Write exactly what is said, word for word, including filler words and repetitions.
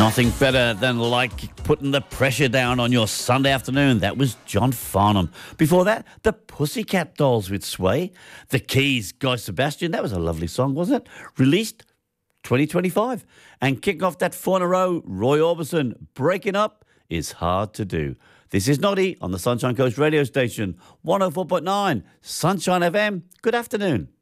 Nothing better than like putting the pressure down on your Sunday afternoon. That was John Farnham. Before that, the Pussycat Dolls with Sway. The Keys, Guy Sebastian. That was a lovely song, wasn't it? Released twenty twenty-five. And kicking off that four in a row, Roy Orbison. Breaking up is hard to do. This is Noddy on the Sunshine Coast radio station, one oh four point nine, Sunshine F M. Good afternoon.